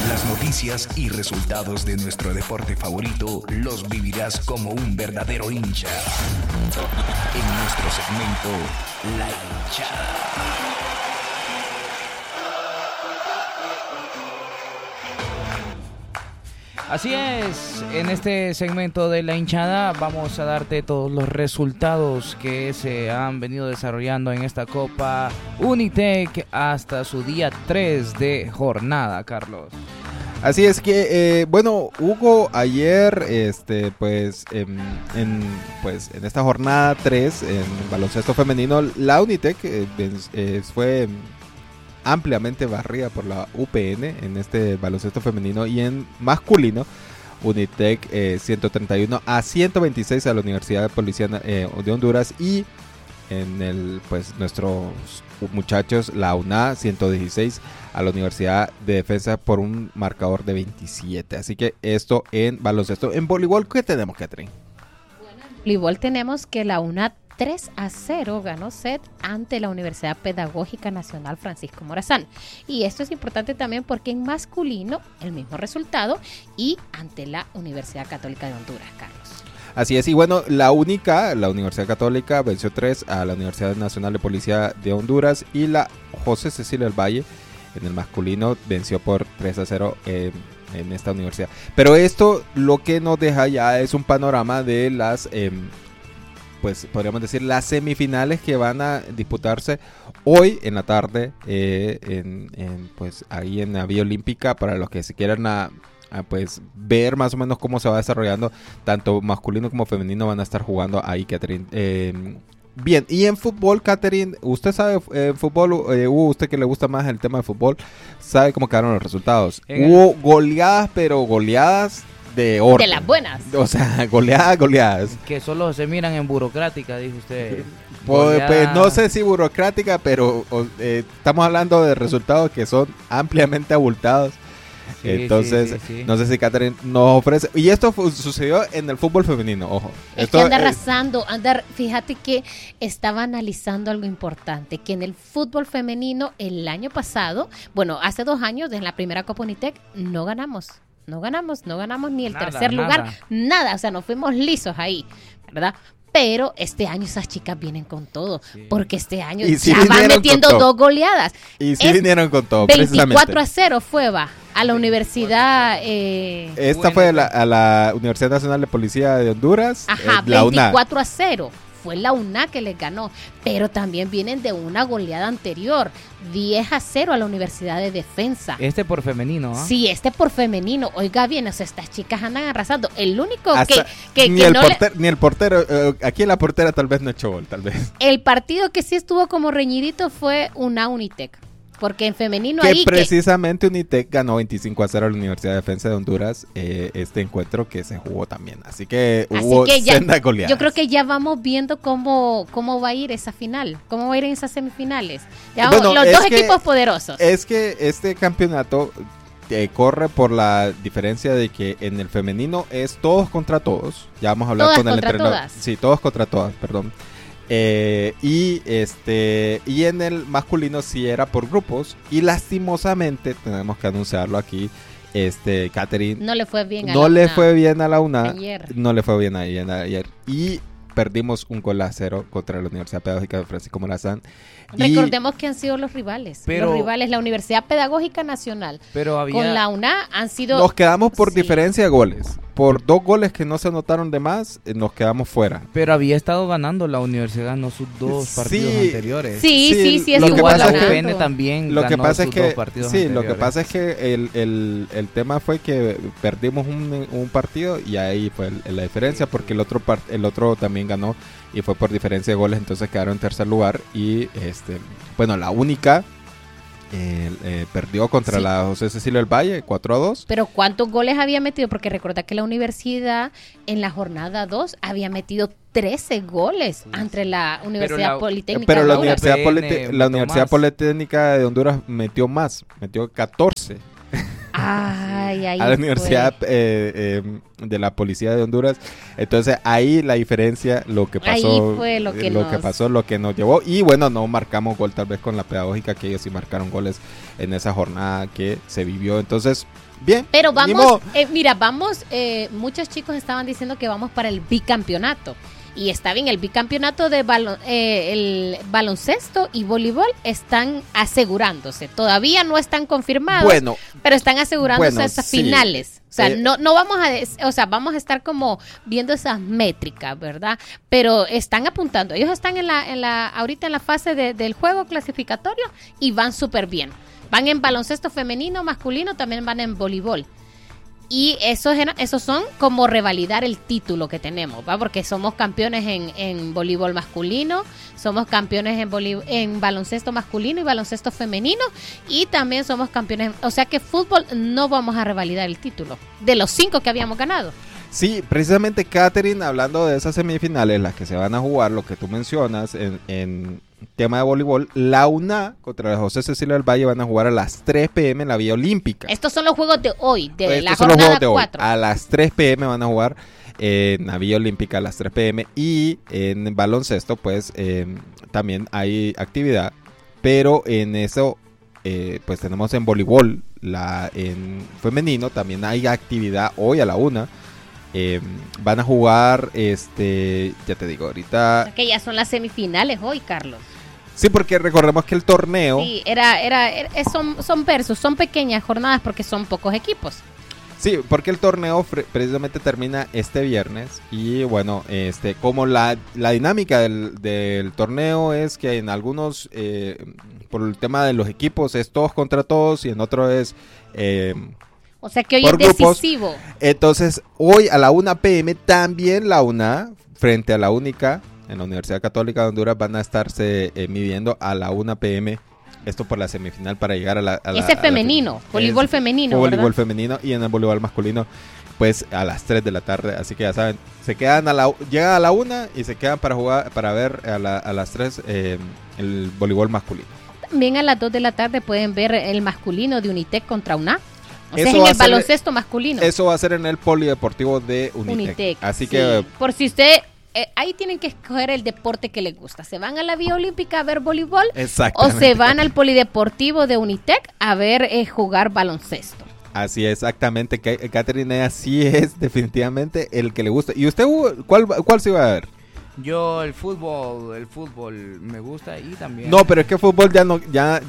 Las noticias y resultados de nuestro deporte favorito los vivirás como un verdadero hincha en nuestro segmento La Hinchada. Así es, en este segmento de La Hinchada vamos a darte todos los resultados que se han venido desarrollando en esta Copa Unitec hasta su día 3 de jornada, Carlos. Así es que, Hugo, ayer, en esta jornada 3 en baloncesto femenino, la Unitec fue ampliamente barrida por la UPN en este baloncesto femenino, y en masculino Unitec 131-126 a la Universidad Policial de Honduras, y en nuestros muchachos la UNA 116 a la Universidad de Defensa por un marcador de 27. Así que esto en baloncesto. En voleibol, ¿qué tenemos, Catherine? Bueno, en voleibol tenemos que la UNA 3-0 ganó set ante la Universidad Pedagógica Nacional Francisco Morazán. Y esto es importante también porque en masculino el mismo resultado y ante la Universidad Católica de Honduras, Carlos. Así es, y la Universidad Católica venció 3 a la Universidad Nacional de Policía de Honduras, y la José Cecilia del Valle en el masculino venció por 3-0 en esta universidad. Pero esto lo que nos deja ya es un panorama de las podríamos decir las semifinales que van a disputarse hoy en la tarde ahí en la Vía Olímpica, para los que se quieran ver más o menos cómo se va desarrollando. Tanto masculino como femenino van a estar jugando ahí, Catherine. Bien, y en fútbol, Catherine, usted sabe, fútbol, usted que le gusta más el tema de fútbol, sabe cómo quedaron los resultados. Hubo goleadas, pero goleadas de orden. De las buenas. O sea, goleadas. Que solo se miran en burocrática, dijo usted. Pues no sé si burocrática, pero estamos hablando de resultados que son ampliamente abultados. Sí, entonces, sí. No sé si Catherine nos ofrece. Y esto sucedió en el fútbol femenino, ojo. Es que anda arrasando. Fíjate que estaba analizando algo importante, que en el fútbol femenino el año pasado, hace 2 años, en la primera Copa Unitec, no ganamos ni el tercer lugar, nada, o sea, nos fuimos lisos ahí, ¿verdad? Pero este año esas chicas vienen con todo, porque este año ya van metiendo 2 goleadas. Y sí vinieron con todo, 24-0 fue, a la universidad. Esta fue a la Universidad Nacional de Policía de Honduras. Ajá, la 24-0. Fue la UNA que les ganó, pero también vienen de una goleada anterior, 10-0 a la Universidad de Defensa. Este por femenino, ¿ah? Sí, este por femenino. Oiga bien, o sea, estas chicas andan arrasando. El único ni el portero, aquí la portera tal vez no echó gol, tal vez. El partido que sí estuvo como reñidito fue UNA Unitec. Porque en femenino precisamente Unitec ganó 25-0 a la Universidad de Defensa de Honduras, este encuentro que se jugó también. Así que hubo senda goleadas. Yo creo que ya vamos viendo cómo va a ir esa final, cómo va a ir en esas semifinales. Ya los dos equipos poderosos. Es que este campeonato corre por la diferencia de que en el femenino es todos contra todos. Ya vamos a hablar todas con el entrenador. Todas. Sí, todos contra todas, perdón. Y en el masculino sí era por grupos, y lastimosamente tenemos que anunciarlo aquí, Catherine, no le fue bien a la UNA ayer. No le fue bien ayer, y perdimos 1-0 contra la Universidad Pedagógica de Francisco Morazán. Recordemos que han sido los rivales, la Universidad Pedagógica Nacional con la UNA han sido... Nos quedamos por diferencia de goles. Por 2 goles que no se anotaron de más, nos quedamos fuera. Pero había estado ganando la universidad, ganó sus 2 partidos anteriores. Sí, lo que pasa es que también lo que pasa es que 2 partidos anteriores. Lo que pasa es que el tema fue que perdimos un partido, y ahí fue la diferencia, porque el otro también ganó y fue por diferencia de goles, entonces quedaron en tercer lugar. Y la única perdió contra la José Cecilia del Valle 4-2. Pero ¿cuántos goles había metido? Porque recuerda que la universidad en la jornada 2 había metido 13 goles ante la Universidad Politécnica. Pero la Universidad Politécnica de Honduras metió 14. Ay, ahí a la Universidad de la Policía de Honduras. Entonces ahí la diferencia, lo que pasó, Ahí fue lo que pasó, lo que nos llevó. Y bueno, no marcamos gol tal vez con la pedagógica, que ellos sí marcaron goles en esa jornada que se vivió. Entonces, bien. Pero vamos, muchos chicos estaban diciendo que vamos para el bicampeonato. Y está bien, el bicampeonato de el baloncesto y voleibol están asegurándose. Todavía no están confirmados, pero están asegurándose esas finales. O sea, no vamos vamos a estar como viendo esas métricas, ¿verdad? Pero están apuntando. Ellos están ahorita en la fase del juego clasificatorio y van súper bien. Van en baloncesto femenino, masculino, también van en voleibol. Y esos son como revalidar el título que tenemos, ¿va? Porque somos campeones en voleibol masculino, somos campeones en baloncesto masculino y baloncesto femenino, y también somos campeones, o sea que fútbol no vamos a revalidar el título de los 5 que habíamos ganado. Sí, precisamente, Catherine, hablando de esas semifinales, las que se van a jugar, lo que tú mencionas en tema de voleibol, la UNA contra la José Cecilio del Valle van a jugar a las 3 p.m. en la Vía Olímpica. Estos son los juegos de hoy, de la jornada 4. A las 3 p.m. van a jugar en la Vía Olímpica a las 3 p.m. Y en baloncesto, pues, también hay actividad, pero en eso, pues, tenemos en voleibol, en femenino, también hay actividad hoy a la 1. Van a jugar, ya te digo, ahorita... Que ya son las semifinales hoy, Carlos. Sí, porque recordemos que el torneo... Sí, son versus, son pequeñas jornadas porque son pocos equipos. Sí, porque el torneo precisamente termina este viernes y bueno, como la dinámica del torneo es que en algunos, por el tema de los equipos, es todos contra todos y en otro es... o sea que hoy es decisivo. Entonces, hoy a la 1 p.m. también la UNA, frente a la única, en la Universidad Católica de Honduras, van a estarse midiendo a la 1 p.m. Esto por la semifinal para llegar a la... Ese es femenino, voleibol femenino, ¿verdad? Voleibol femenino, y en el voleibol masculino, pues a las 3 de la tarde. Así que ya saben, llegan a la 1 y se quedan para jugar, para ver a las 3 el voleibol masculino. También a las 2 de la tarde pueden ver el masculino de Unitec contra UNA. O sea, en el baloncesto masculino. Eso va a ser en el polideportivo de Unitec. Así que... Por si usted... ahí tienen que escoger el deporte que les gusta. ¿Se van a la Vía Olímpica a ver voleibol? Exactamente. ¿O se van al polideportivo de Unitec a ver jugar baloncesto? Así es, exactamente. Catherine, así es definitivamente el que le gusta. ¿Y usted, cuál se iba a ver? Yo el fútbol me gusta y también... No, pero es que fútbol ya no...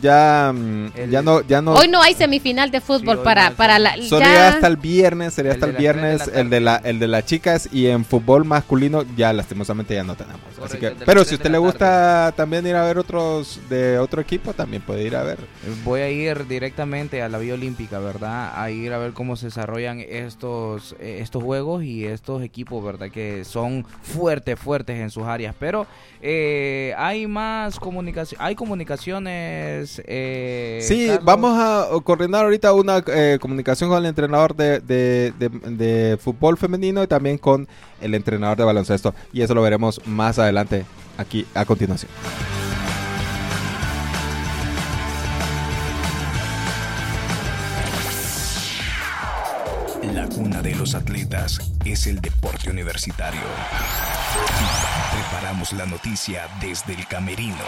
Hoy no hay semifinal de fútbol para la... Sería hasta el viernes, el de las chicas, y en fútbol masculino ya lastimosamente ya no tenemos. Así que, pero si a usted le gusta también ir a ver otros de otro equipo, también puede ir a ver. Voy a ir directamente a la Vía Olímpica, ¿verdad? A ir a ver cómo se desarrollan estos juegos y estos equipos, ¿verdad? Que son fuertes en sus áreas, pero hay más comunicaciones. Sí, Carlos. Vamos a coordinar ahorita una comunicación con el entrenador de fútbol femenino y también con el entrenador de baloncesto, y eso lo veremos más adelante aquí a continuación. La cuna de los atletas es el deporte universitario. Preparamos la noticia desde el camerino.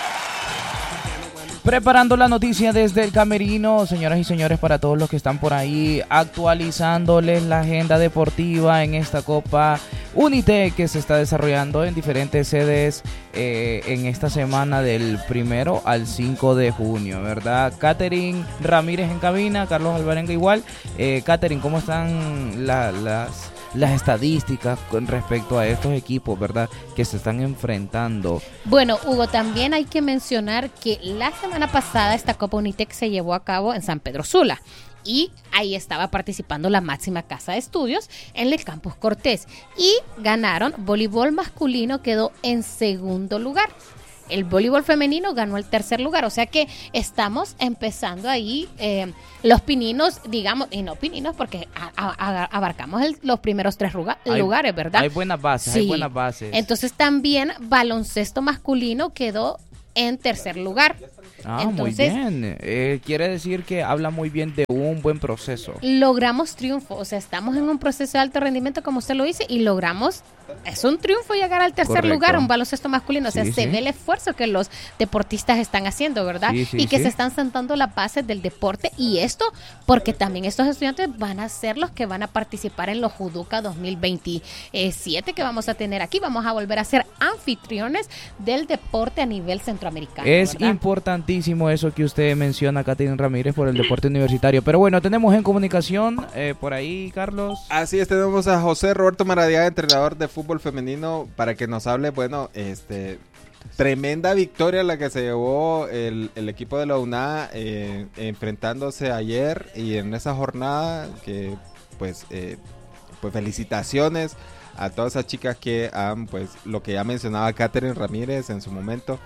Preparando la noticia desde el camerino, señoras y señores, para todos los que están por ahí, actualizándoles la agenda deportiva en esta Copa Unitec que se está desarrollando en diferentes sedes en esta semana del 1 al 5 de junio, ¿verdad? Catherine Ramírez en cabina, Carlos Alvarenga igual. Catherine, ¿cómo están las estadísticas con respecto a estos equipos, ¿verdad?, que se están enfrentando? Bueno, Hugo, también hay que mencionar que la semana pasada esta Copa Unitec se llevó a cabo en San Pedro Sula. Y ahí estaba participando la máxima casa de estudios en el Campus Cortés. Y ganaron. Voleibol masculino quedó en segundo lugar. El voleibol femenino ganó el tercer lugar. O sea que estamos empezando ahí los pininos, digamos, y no pininos porque abarcamos los primeros 3 lugares, ¿verdad? Hay buenas bases, sí. Hay buenas bases. Entonces también baloncesto masculino quedó en tercer lugar. Muy bien. Quiere decir que habla muy bien de un buen proceso. Logramos triunfo, o sea, estamos en un proceso de alto rendimiento, como usted lo dice, y logramos, es un triunfo llegar al tercer lugar, un baloncesto masculino. O sea, se ve el esfuerzo que los deportistas están haciendo, ¿verdad? Y que se están sentando las bases del deporte, y esto, porque también estos estudiantes van a ser los que van a participar en los Juduca 2027 que vamos a tener aquí. Vamos a volver a ser anfitriones del deporte a nivel centroamericano. Es ¿verdad? Importantísimo eso que usted menciona, Katherine Ramírez, por el deporte universitario. Pero bueno, tenemos en comunicación por ahí, Carlos. Así es, tenemos a José Roberto Maradiaga, entrenador de fútbol femenino, para que nos hable, bueno, tremenda victoria la que se llevó el equipo de la UNA enfrentándose ayer y en esa jornada que pues felicitaciones a todas esas chicas que han, pues lo que ya mencionaba Katherine Ramírez en su momento,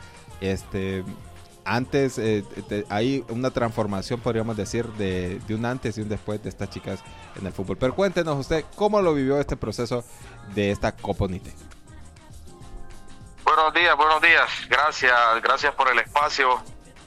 antes hay una transformación, podríamos decir, de un antes y un después de estas chicas en el fútbol. Pero cuéntenos usted cómo lo vivió este proceso de esta Copa Unitec. Buenos días. Gracias por el espacio.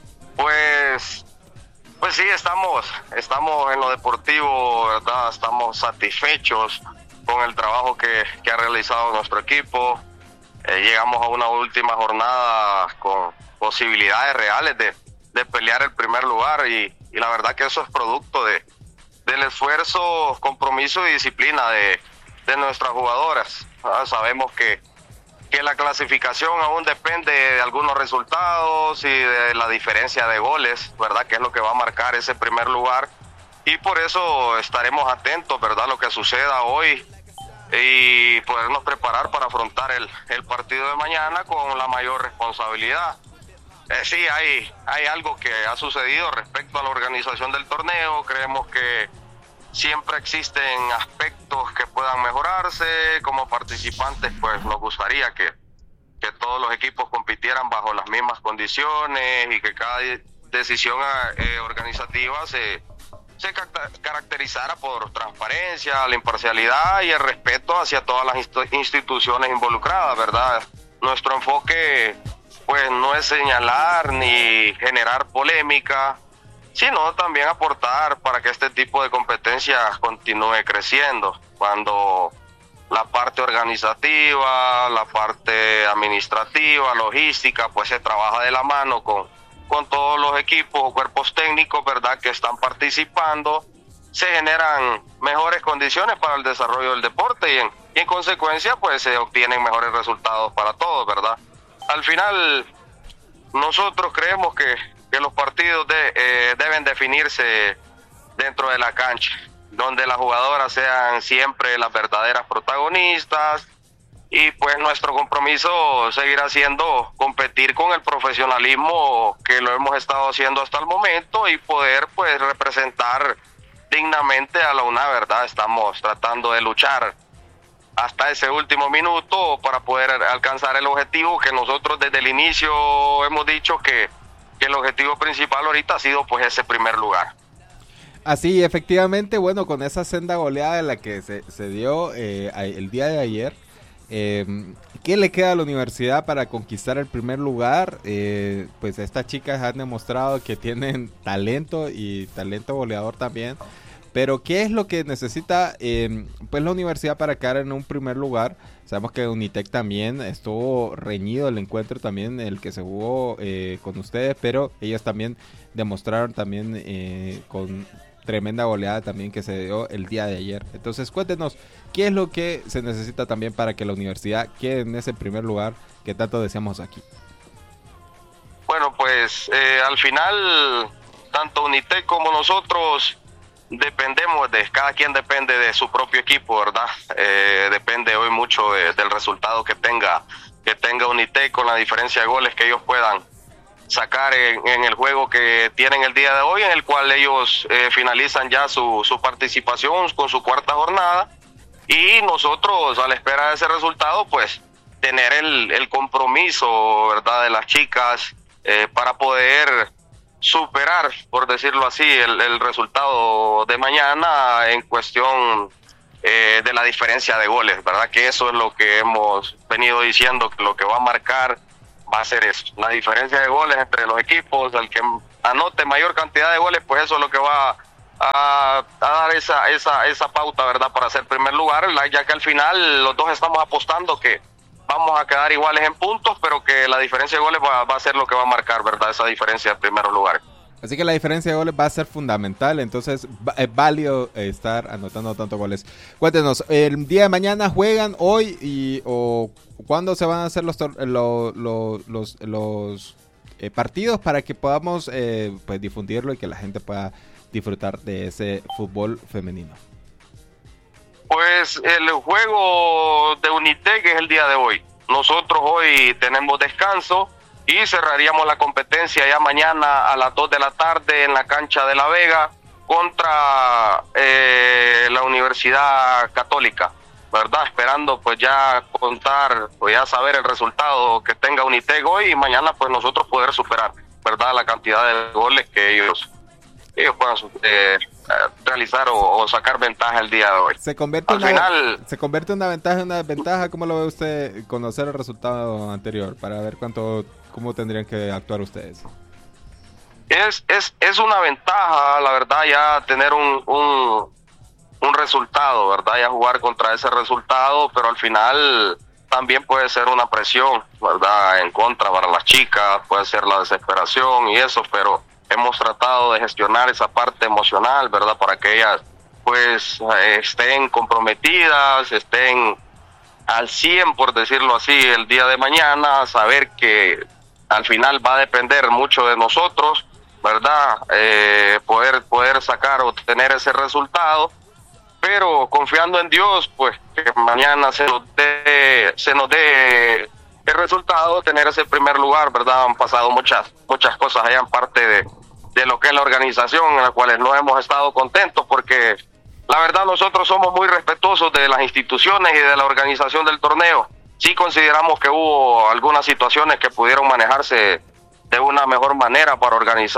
Pues sí, estamos en lo deportivo, ¿verdad? Estamos satisfechos con el trabajo que ha realizado nuestro equipo. Llegamos a una última jornada con posibilidades reales de pelear el primer lugar y la verdad que eso es producto del esfuerzo, compromiso y disciplina de nuestras jugadoras. Sabemos que la clasificación aún depende de algunos resultados y de la diferencia de goles, ¿verdad? Que es lo que va a marcar ese primer lugar, y por eso estaremos atentos, ¿verdad? Lo que suceda hoy y podernos preparar para afrontar el partido de mañana con la mayor responsabilidad. Sí, hay algo que ha sucedido respecto a la organización del torneo. Creemos que siempre existen aspectos que puedan mejorarse. Como participantes, pues nos gustaría que todos los equipos compitieran bajo las mismas condiciones y que cada decisión organizativa se caracterizara por transparencia, la imparcialidad y el respeto hacia todas las instituciones involucradas, ¿verdad? Nuestro enfoque pues no es señalar ni generar polémica, sino también aportar para que este tipo de competencias continúe creciendo. Cuando la parte organizativa, la parte administrativa, logística, pues se trabaja de la mano con todos los equipos o cuerpos técnicos, ¿verdad?, que están participando, se generan mejores condiciones para el desarrollo del deporte y en consecuencia pues se obtienen mejores resultados para todos, ¿verdad? Al final nosotros creemos que los partidos deben definirse dentro de la cancha, donde las jugadoras sean siempre las verdaderas protagonistas, y pues nuestro compromiso seguirá siendo competir con el profesionalismo que lo hemos estado haciendo hasta el momento y poder pues representar dignamente a la UNA, ¿verdad? Estamos tratando de luchar hasta ese último minuto para poder alcanzar el objetivo que nosotros desde el inicio hemos dicho que el objetivo principal ahorita ha sido pues ese primer lugar. Así, efectivamente, bueno, con esa senda goleada en la que se dio el día de ayer, ¿qué le queda a la universidad para conquistar el primer lugar? Pues estas chicas han demostrado que tienen talento y talento goleador también, pero ¿qué es lo que necesita pues la universidad para quedar en un primer lugar? Sabemos que Unitec también estuvo reñido el encuentro, también el que se jugó con ustedes, pero ellas también demostraron también con tremenda goleada también que se dio el día de ayer. Entonces cuéntenos, ¿qué es lo que se necesita también para que la universidad quede en ese primer lugar que tanto deseamos aquí? Bueno, pues al final tanto Unitec como nosotros dependemos cada quien depende de su propio equipo, ¿verdad? Depende hoy mucho del resultado que tenga Unitec, con la diferencia de goles que ellos puedan sacar en el juego que tienen el día de hoy, en el cual ellos finalizan ya su participación con su cuarta jornada, y nosotros a la espera de ese resultado pues tener el compromiso, ¿verdad?, de las chicas para poder superar, por decirlo así, el resultado de mañana en cuestión de la diferencia de goles, ¿verdad? Que eso es lo que hemos venido diciendo, que lo que va a marcar va a ser eso, la diferencia de goles entre los equipos, el que anote mayor cantidad de goles, pues eso es lo que va a dar esa pauta, ¿verdad? Para ser primer lugar, ya que al final los dos estamos apostando que vamos a quedar iguales en puntos, pero que la diferencia de goles va a ser lo que va a marcar, ¿verdad? Esa diferencia de primer lugar. Así que la diferencia de goles va a ser fundamental, entonces es válido estar anotando tantos goles. Cuéntenos, ¿el día de mañana juegan hoy o cuándo se van a hacer los partidos para que podamos pues difundirlo y que la gente pueda disfrutar de ese fútbol femenino? Pues el juego de Unitec es el día de hoy. Nosotros hoy tenemos descanso y cerraríamos la competencia ya mañana a las 2 de la tarde en la cancha de La Vega contra la Universidad Católica, ¿verdad? Esperando pues ya contar, pues ya saber el resultado que tenga Unitec hoy y mañana pues nosotros poder superar, ¿verdad? La cantidad de goles que ellos puedan realizar o sacar ventaja el día de hoy. ¿Se convierte una ventaja en una desventaja? ¿Cómo lo ve usted conocer el resultado anterior para ver cómo tendrían que actuar ustedes? Es una ventaja, la verdad, ya tener un resultado, ¿verdad? Ya jugar contra ese resultado, pero al final también puede ser una presión, ¿verdad? En contra para las chicas, puede ser la desesperación y eso, pero hemos tratado de gestionar esa parte emocional, ¿verdad? Para que ellas pues estén comprometidas, estén al 100, por decirlo así, el día de mañana, saber que al final va a depender mucho de nosotros, ¿verdad? Poder sacar o tener ese resultado, pero confiando en Dios, pues que mañana se nos dé el resultado, tener ese primer lugar, ¿verdad? Han pasado muchas cosas allá en parte de lo que es la organización, en las cuales no hemos estado contentos, porque la verdad nosotros somos muy respetuosos de las instituciones y de la organización del torneo. Sí consideramos que hubo algunas situaciones que pudieron manejarse de una mejor manera para organizar